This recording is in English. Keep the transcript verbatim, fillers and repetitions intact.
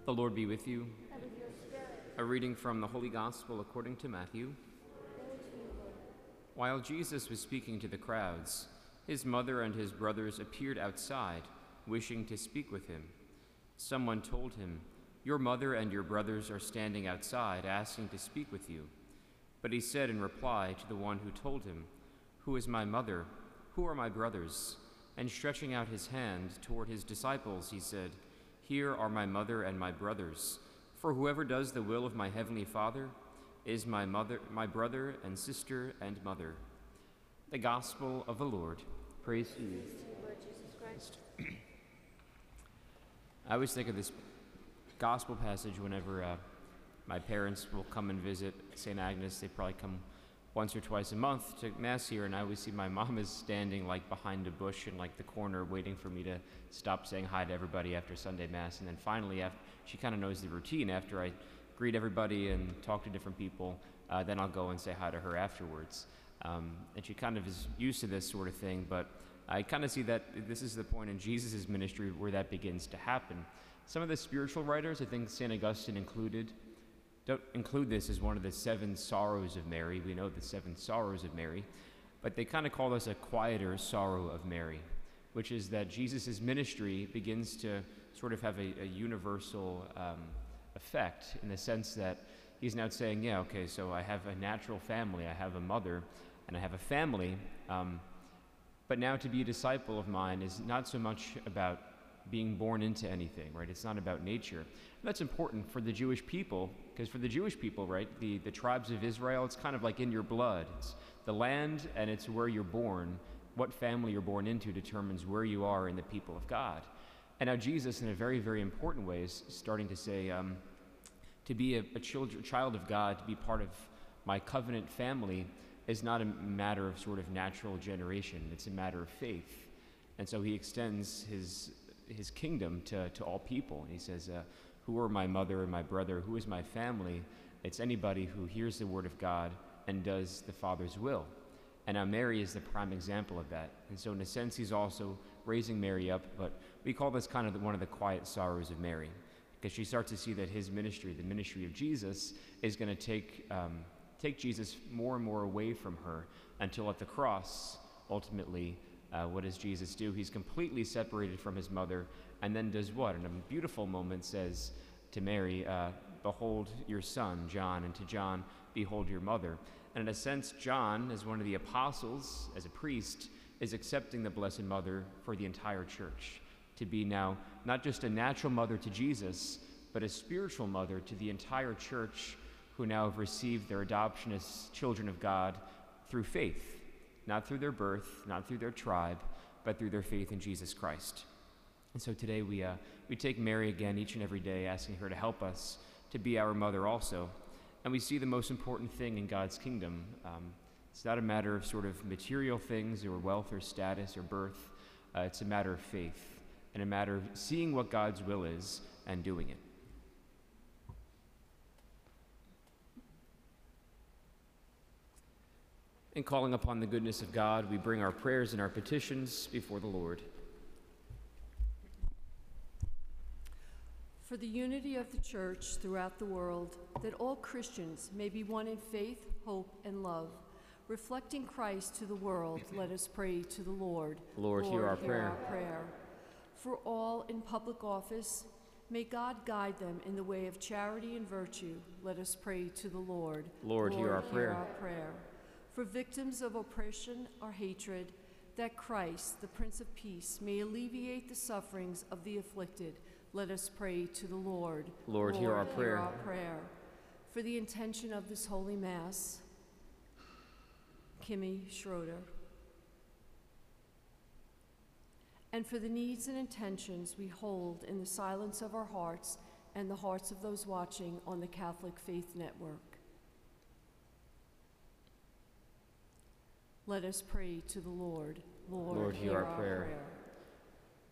The Lord be with you. And with your spirit. A reading from the Holy Gospel according to Matthew. Glory to you, Lord. While Jesus was speaking to the crowds, his mother and his brothers appeared outside, wishing to speak with him. Someone told him, "Your mother and your brothers are standing outside, asking to speak with you." But he said in reply to the one who told him, "Who is my mother? Who are my brothers?" And stretching out his hand toward his disciples, he said, "Here are my mother and my brothers. For whoever does the will of my heavenly Father is my mother, my brother and sister and mother." The Gospel of the Lord. Praise to you, Praise to you, Lord Jesus Christ. I always think of this gospel passage whenever uh, my parents will come and visit Saint Agnes. They probably come once or twice a month to Mass here, and I always see my mom is standing like behind a bush in like the corner waiting for me to stop saying hi to everybody after Sunday Mass. And then finally, after, she kind of knows the routine. After I greet everybody and talk to different people, uh, then I'll go and say hi to her afterwards. Um, and she kind of is used to this sort of thing, but I kind of see that this is the point in Jesus' ministry where that begins to happen. Some of the spiritual writers, I think Saint Augustine included, don't include this as one of the seven sorrows of Mary. We know the seven sorrows of Mary, but they kind of call this a quieter sorrow of Mary, which is that Jesus' ministry begins to sort of have a, a universal um, effect in the sense that he's now saying, yeah, okay, so I have a natural family, I have a mother, and I have a family, um, but now to be a disciple of mine is not so much about being born into anything, right? It's not about nature. And that's important for the Jewish people, because for the Jewish people, right, the, the tribes of Israel, it's kind of like in your blood. It's the land and it's where you're born. What family you're born into determines where you are in the people of God. And now Jesus, in a very, very important way, is starting to say, um, to be a, a child, child of God, to be part of my covenant family, is not a matter of sort of natural generation. It's a matter of faith. And so he extends his his kingdom to, to all people. He says, uh, who are my mother and my brother? Who is my family? It's anybody who hears the word of God and does the Father's will. And now Mary is the prime example of that. And so in a sense, he's also raising Mary up, but we call this kind of the, one of the quiet sorrows of Mary, because she starts to see that his ministry, the ministry of Jesus, is going to take, um, take Jesus more and more away from her until at the cross, ultimately, Uh, what does Jesus do? He's completely separated from his mother, and then does what? In a beautiful moment says to Mary, uh, behold your son, John, and to John, behold your mother. And in a sense, John, as one of the apostles, as a priest, is accepting the Blessed Mother for the entire church, to be now not just a natural mother to Jesus, but a spiritual mother to the entire church, who now have received their adoption as children of God through faith. Not through their birth, not through their tribe, but through their faith in Jesus Christ. And so today we, uh, we take Mary again each and every day, asking her to help us to be our mother also. And we see the most important thing in God's kingdom. Um, it's not a matter of sort of material things or wealth or status or birth. Uh, it's a matter of faith and a matter of seeing what God's will is and doing it. In calling upon the goodness of God, we bring our prayers and our petitions before the Lord. For the unity of the Church throughout the world, that all Christians may be one in faith, hope, and love, reflecting Christ to the world, let us pray to the Lord. Lord, hear our prayer. our prayer. For all in public office, may God guide them in the way of charity and virtue, let us pray to the Lord. Lord, hear our prayer. Hear our prayer. For victims of oppression or hatred, that Christ, the Prince of Peace, may alleviate the sufferings of the afflicted, let us pray to the Lord. Lord, hear our prayer. Hear our prayer. For the intention of this Holy Mass, Kimmy Schroeder. And for the needs and intentions we hold in the silence of our hearts and the hearts of those watching on the Catholic Faith Network. Let us pray to the Lord. Lord, Lord, hear our prayer. prayer.